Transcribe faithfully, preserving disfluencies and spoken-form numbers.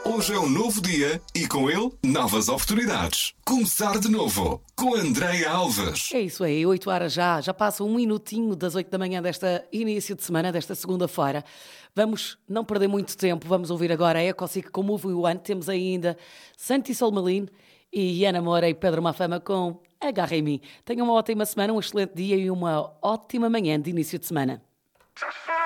Hoje é um novo dia e com ele novas oportunidades. Começar de novo com Andreia Alves. É isso aí, oito horas já, já passa um minutinho das oito da manhã desta início de semana, desta segunda-feira. Vamos não perder muito tempo, vamos ouvir agora a Ecosic com Move One. Temos ainda Santi Solmalin e Ana Moura e Pedro Mafama com Agarra em Mim. Tenham uma ótima semana, um excelente dia e uma ótima manhã de início de semana.